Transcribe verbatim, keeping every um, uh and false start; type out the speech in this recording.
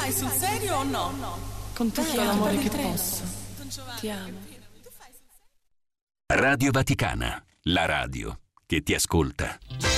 fai sul serio o no? Con tutto l'amore che posso. Ti amo. Radio Vaticana, la radio che ti ascolta.